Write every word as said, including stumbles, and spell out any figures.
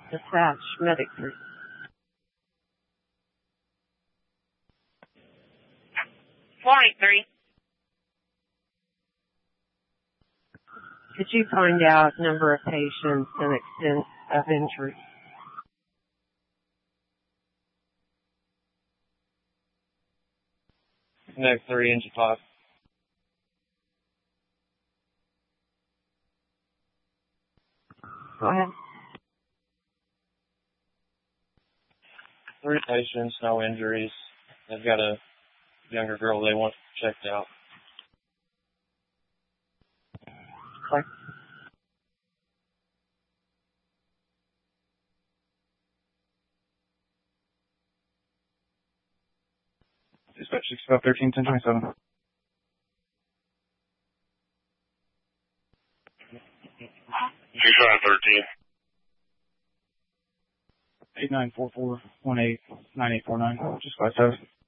Dispatch, medic three. four eight three. Could you find out number of patients and extent of injury? Medic three, engine five. Go ahead. Three patients, no injuries. They've got a younger girl they want checked out. Clear. Dispatch six five thirteen ten twenty seven. Six five thirteen. Eight nine four four one eight nine eight four nine. Just five seven.